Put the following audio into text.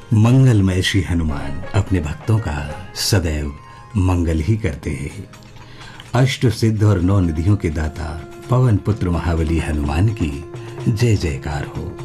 मंगलमय श्री हनुमान अपने भक्तों का सदैव मंगल ही करते हैं। अष्ट सिद्ध और नौ निधियों के दाता पवन पुत्र महाबली हनुमान की जय जयकार हो।